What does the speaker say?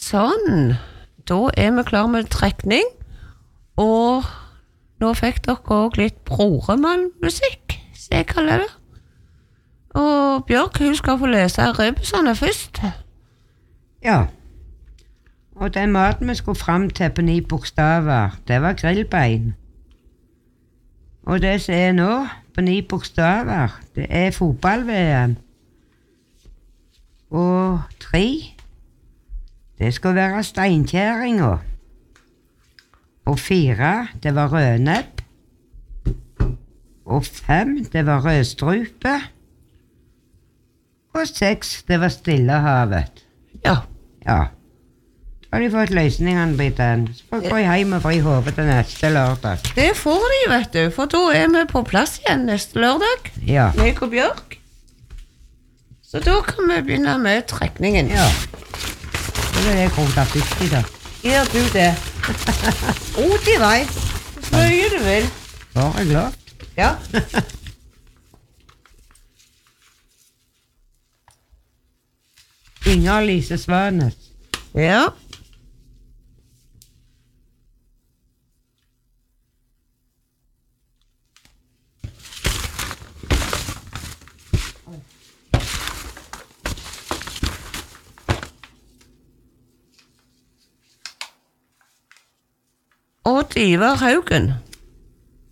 Sånn, da vi klar med trekning, og nå fikk dere også litt broremann-musikk, så jeg kaller det. Og Bjørk, hun skal få lese rebusene først. Ja. Og den maten vi skulle frem til på 9 bokstaver, det var grillbein. Og det som nå, på 9 bokstaver, det fotball-VM. Og 3, det skulle være steinkjæringa. Og 4, det var rødnebb. Og 5, det var rødstrupe. Og 6, det var Stillehavet. Ja. Ja. Da har de fått løsningene på den. Så får jeg gå hjem og fri hodet til neste lørdag. Det får de, vet du, for da vi på plass igjen neste lørdag. Ja. Meg og Bjørk. Så da kan vi begynne med trekningen. Ja. Det vil jeg rota først i dag. Gjør du det? Rot i vei. Så mye du vil. Bare glad. Ja. Inger Lise Svanes. Ja. Og Ivar Haugen.